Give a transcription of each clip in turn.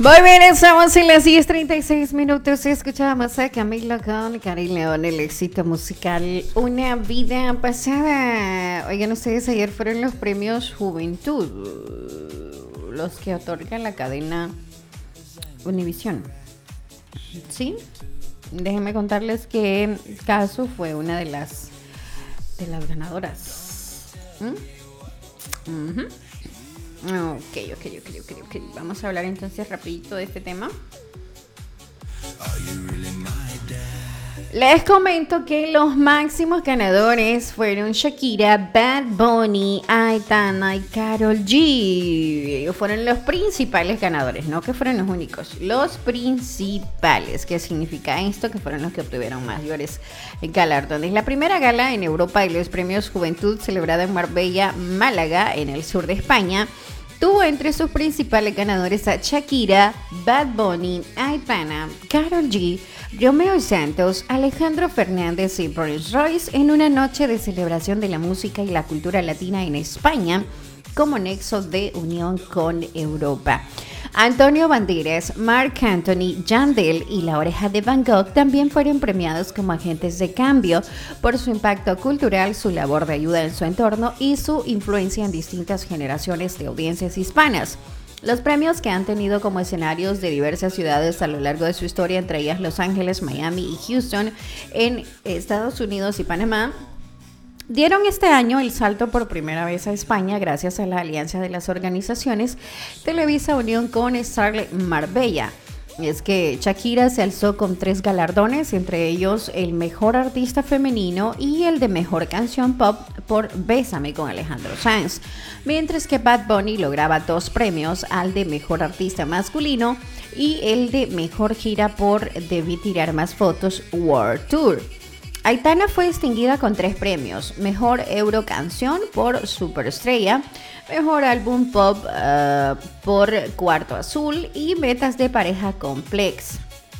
Muy bien, estamos en las 10:36. Escuchábamos a Camilo con Karin León, el éxito musical Una vida pasada. Oigan ustedes, ayer fueron los premios Juventud, los que otorga la cadena Univisión. ¿Sí? Déjenme contarles que Casu fue una de las ganadoras. Ok. Vamos a hablar entonces rapidito de este tema. Les comento que los máximos ganadores fueron Shakira, Bad Bunny, Aitana y Karol G. Ellos fueron los principales ganadores, no que fueron los únicos, los principales. ¿Qué significa esto? Que fueron los que obtuvieron mayores galardones. La primera gala en Europa de los premios Juventud, celebrada en Marbella, Málaga, en el sur de España, tuvo entre sus principales ganadores a Shakira, Bad Bunny, Aitana, Karol G, Romeo Santos, Alejandro Fernández y Prince Royce en una noche de celebración de la música y la cultura latina en España como nexo de unión con Europa. Antonio Banderas, Marc Anthony, Yandel y La Oreja de Van Gogh también fueron premiados como agentes de cambio por su impacto cultural, su labor de ayuda en su entorno y su influencia en distintas generaciones de audiencias hispanas. Los premios, que han tenido como escenarios de diversas ciudades a lo largo de su historia, entre ellas Los Ángeles, Miami y Houston, en Estados Unidos y Panamá, dieron este año el salto por primera vez a España gracias a la alianza de las organizaciones Televisa Unión con Starlet Marbella. Es que Shakira se alzó con 3 galardones, entre ellos el mejor artista femenino y el de mejor canción pop por Bésame con Alejandro Sanz, mientras que Bad Bunny lograba 2 premios, al de mejor artista masculino y el de mejor gira por Debí tirar más fotos World Tour. Aitana fue distinguida con 3 premios: Mejor Eurocanción por Superestrella, Mejor Álbum Pop por Cuarto Azul y Metas de Pareja Complex.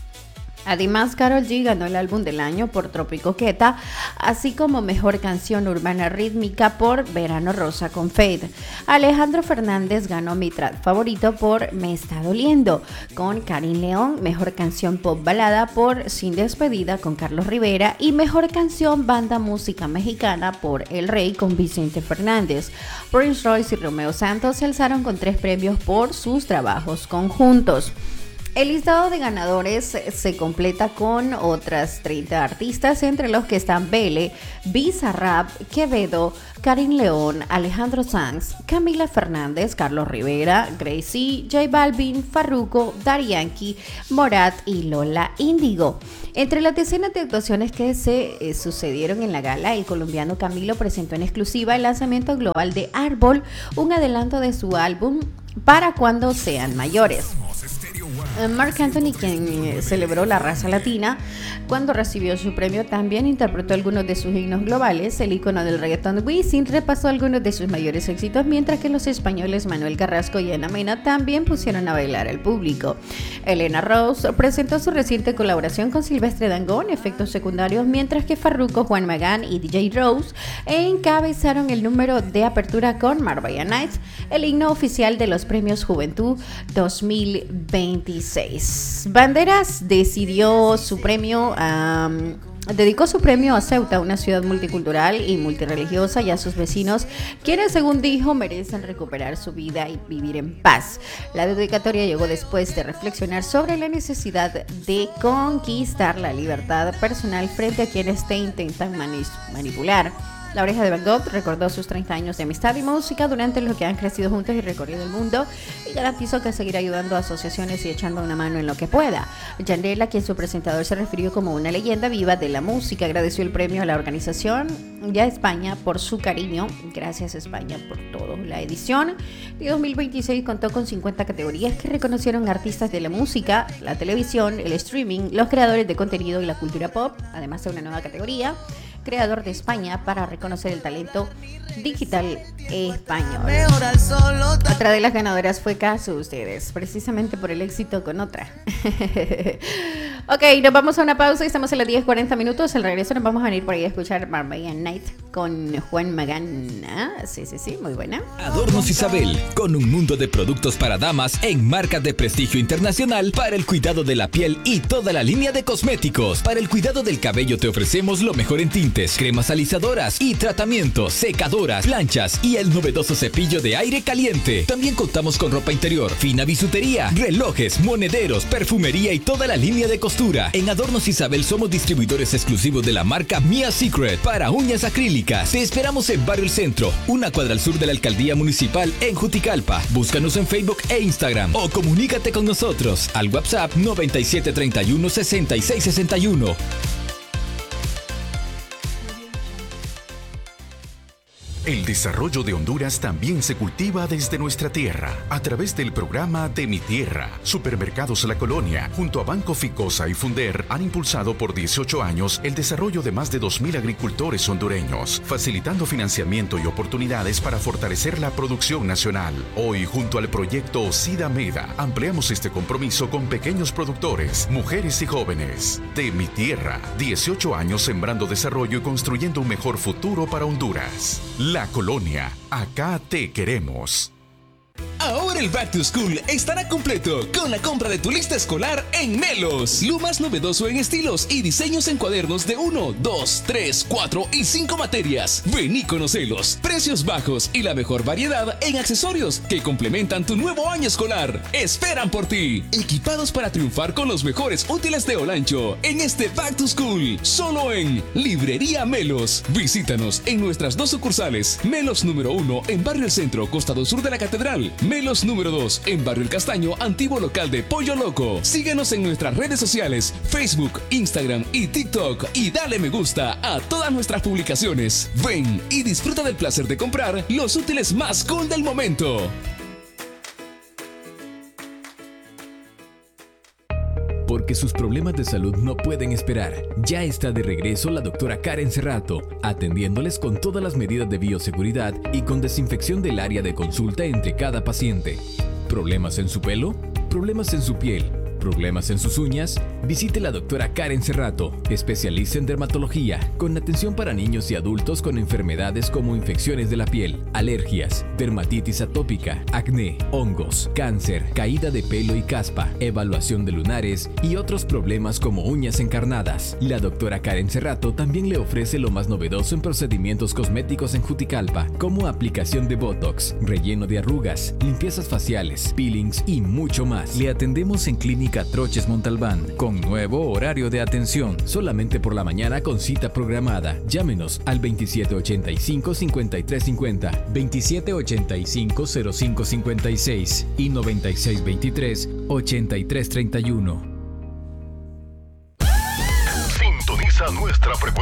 Además, Karol G ganó el álbum del año por Tropicoqueta, así como mejor canción urbana rítmica por Verano Rosa con Fade. Alejandro Fernández ganó mi track favorito por Me está doliendo con Karin León, mejor canción pop balada por Sin despedida con Carlos Rivera y mejor canción banda música mexicana por El Rey con Vicente Fernández. Prince Royce y Romeo Santos se alzaron con 3 premios por sus trabajos conjuntos. El listado de ganadores se completa con otras 30 artistas, entre los que están Bele, Bizarrap, Quevedo, Karin León, Alejandro Sanz, Camila Fernández, Carlos Rivera, Gracie, J Balvin, Farruko, Daddy Yankee, Morat y Lola Índigo. Entre las decenas de actuaciones que se sucedieron en la gala, el colombiano Camilo presentó en exclusiva el lanzamiento global de Árbol, un adelanto de su álbum Para cuando sean mayores. Marc Anthony, quien celebró la raza latina cuando recibió su premio, también interpretó algunos de sus himnos globales. El ícono del reggaetón Wisin repasó algunos de sus mayores éxitos, mientras que los españoles Manuel Carrasco y Ana Mena también pusieron a bailar al público. Elena Rose presentó su reciente colaboración con Silvestre Dangond, Efectos Secundarios, mientras que Farruko, Juan Magán y DJ Rose encabezaron el número de apertura con Marbella Nights, el himno oficial de los premios Juventud 2026. Banderas dedicó su premio a Ceuta, una ciudad multicultural y multirreligiosa, y a sus vecinos, quienes, según dijo, merecen recuperar su vida y vivir en paz. La dedicatoria llegó después de reflexionar sobre la necesidad de conquistar la libertad personal frente a quienes te intentan manipular. La Oreja de Van Gogh recordó sus 30 años de amistad y música durante los que han crecido juntos y recorrido el mundo, y garantizó que seguirá ayudando a asociaciones y echando una mano en lo que pueda. Yandel, a quien su presentador se refirió como una leyenda viva de la música, agradeció el premio a la organización y a España por su cariño. Gracias, España, por todo. La edición de 2026 contó con 50 categorías que reconocieron artistas de la música, la televisión, el streaming, los creadores de contenido y la cultura pop, además de una nueva categoría, Creador de España, para reconocer el talento digital español. Otra de las ganadoras fue Casu, ustedes, precisamente por el éxito con otra. Ok, nos vamos a una pausa y estamos en las 10:40 minutos. Al regreso nos vamos a venir por ahí a escuchar Marbella Night con Juan Magán. Sí, muy buena. Adornos Isabel, con un mundo de productos para damas en marcas de prestigio internacional para el cuidado de la piel y toda la línea de cosméticos. Para el cuidado del cabello te ofrecemos lo mejor en tintes, cremas alisadoras y tratamientos, secadoras, planchas y el novedoso cepillo de aire caliente. También contamos con ropa interior, fina bisutería, relojes, monederos, perfumería y toda la línea de costura. En Adornos Isabel somos distribuidores exclusivos de la marca Mia Secret para uñas acrílicas. Te esperamos en Barrio El Centro, una cuadra al sur de la Alcaldía Municipal en Juticalpa. Búscanos en Facebook e Instagram o comunícate con nosotros al WhatsApp 9731 6661. El desarrollo de Honduras también se cultiva desde nuestra tierra, a través del programa De Mi Tierra. Supermercados La Colonia, junto a Banco Ficosa y Funder, han impulsado por 18 años el desarrollo de más de 2.000 agricultores hondureños, facilitando financiamiento y oportunidades para fortalecer la producción nacional. Hoy, junto al proyecto SIDA MEDA, ampliamos este compromiso con pequeños productores, mujeres y jóvenes. De Mi Tierra, 18 años sembrando desarrollo y construyendo un mejor futuro para Honduras. La Colonia, acá te queremos. Ahora el Back to School estará completo con la compra de tu lista escolar en Melos. Lo más novedoso en estilos y diseños en cuadernos de 1, 2, 3, 4 y 5 materias. Ven y conocelos. Precios bajos y la mejor variedad en accesorios que complementan tu nuevo año escolar. Esperan por ti. Equipados para triunfar con los mejores útiles de Olancho en este Back to School. Solo en Librería Melos. Visítanos en nuestras 2 sucursales. Melos número 1 en Barrio El Centro, costado sur de la Catedral. Melos número 2 en Barrio El Castaño, antiguo local de Pollo Loco. Síguenos en nuestras redes sociales, Facebook, Instagram y TikTok y dale me gusta a todas nuestras publicaciones. Ven y disfruta del placer de comprar los útiles más cool del momento. Porque sus problemas de salud no pueden esperar. Ya está de regreso la doctora Karen Cerrato, atendiéndoles con todas las medidas de bioseguridad y con desinfección del área de consulta entre cada paciente. ¿Problemas en su pelo? ¿Problemas en su piel? ¿Problemas en sus uñas? Visite la doctora Karen Cerrato, especialista en dermatología, con atención para niños y adultos con enfermedades como infecciones de la piel, alergias, dermatitis atópica, acné, hongos, cáncer, caída de pelo y caspa, evaluación de lunares y otros problemas como uñas encarnadas. La doctora Karen Cerrato también le ofrece lo más novedoso en procedimientos cosméticos en Juticalpa, como aplicación de Botox, relleno de arrugas, limpiezas faciales, peelings y mucho más. Le atendemos en Clínica Troches Montalbán, con nuevo horario de atención, solamente por la mañana con cita programada. Llámenos al 2785-5350, 2785-0556 y 9623-8331. Sintoniza nuestra frecuencia.